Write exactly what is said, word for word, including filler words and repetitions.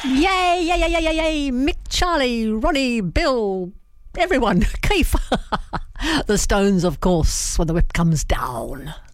Yay, yay, yay, yay, yay, yay. Mick, Charlie, Ronnie, Bill, everyone. Keith. The Stones, of course, when the whip comes down.